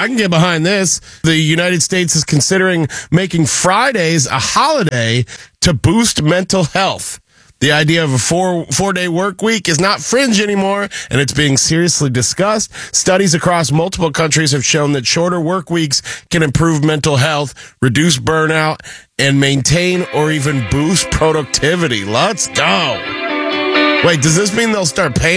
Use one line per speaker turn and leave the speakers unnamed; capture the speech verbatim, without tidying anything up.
I can get behind this. The United States is considering making Fridays a holiday to boost mental health. The idea of a four, four-day work week is not fringe anymore, and it's being seriously discussed. Studies across multiple countries have shown that shorter work weeks can improve mental health, reduce burnout, and maintain or even boost productivity. Let's go. Wait, does this mean they'll start paying